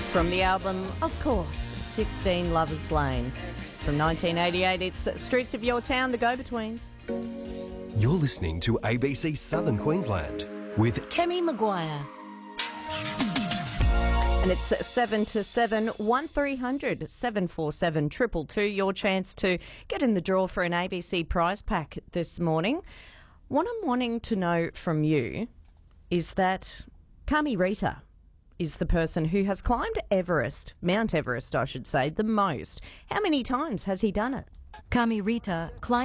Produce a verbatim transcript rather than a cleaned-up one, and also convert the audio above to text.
From the album, of course, sixteen Lovers Lane. From nineteen eighty-eight, it's Streets of Your Town, The Go-Betweens. You're listening to A B C Southern Queensland with Kemi Maguire. And it's seven to seven, one three hundred seven four seven two two two. Your chance to get in the draw for an A B C prize pack this morning. What I'm wanting to know from you is that Kami Rita is the person who has climbed Everest, Mount Everest, I should say, the most. How many times has he done it? Kami Rita climbed